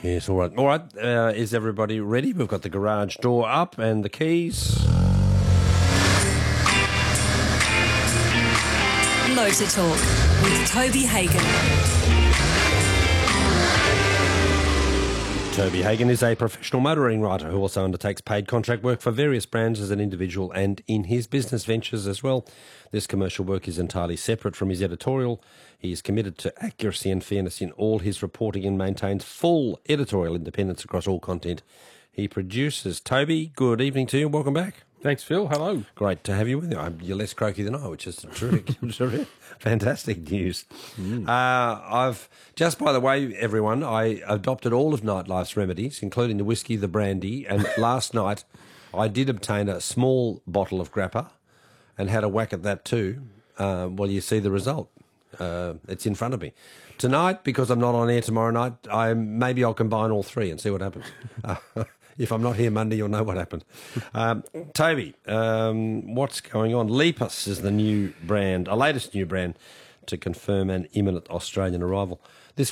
Yes, all right. All right, is everybody ready? We've got the garage door up and the keys. Motor Talk with Toby Hagen. Toby Hagen is a professional motoring writer who also undertakes paid contract work for various brands as an individual and in his business ventures as well. This commercial work is entirely separate from his editorial. He is committed to accuracy and fairness in all his reporting and maintains full editorial independence across all content he produces. Toby, good evening to you and welcome back. Thanks, Phil. Hello. Great to have you with me. You're less croaky than I, which is terrific, fantastic news. I've just, by the way, everyone, I adopted all of Nightlife's remedies, including the whiskey, the brandy, and last night I did obtain a small bottle of grappa and had a whack at that too. Well, you see the result. It's in front of me. Tonight, because I'm not on air tomorrow night, maybe I'll combine all three and see what happens. If I'm not here Monday, you'll know what happened. Toby, what's going on? Lepus is the new brand, a latest new brand to confirm an imminent Australian arrival. This